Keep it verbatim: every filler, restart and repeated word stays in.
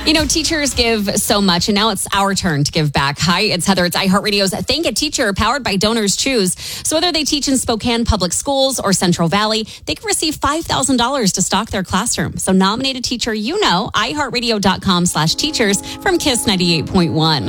You know, teachers give so much, and now it's our turn to give back. Hi, it's Heather. It's iHeartRadio's Thank a Teacher, powered by Donors Choose. So whether they teach in Spokane Public Schools or Central Valley, they can receive five thousand dollars to stock their classroom. So nominate a teacher you know, iHeartRadio.com slash teachers from Kiss ninety-eight point one.